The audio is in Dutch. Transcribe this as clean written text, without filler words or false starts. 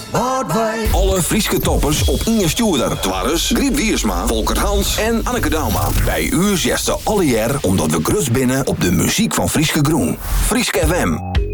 wat wij. Alle Frieske toppers op Inge Stuurder. Twarres, Griet Wiersma, Volker Hans en Anneke Dauma. Bij u zegt ze alle jaar omdat we grus binnen op de muziek van Frieske Groen. Frieske FM.